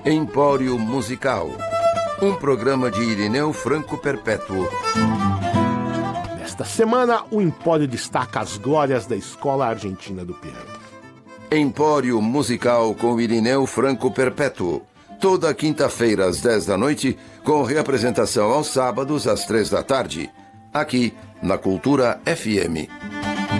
Empório Musical, um programa de Irineu Franco Perpétuo. Nesta semana, o Empório destaca as glórias da Escola Argentina do Piano. Empório Musical com Irineu Franco Perpétuo. Toda quinta-feira às 10 da noite, com reapresentação aos sábados às 3 da tarde. Aqui, na Cultura FM.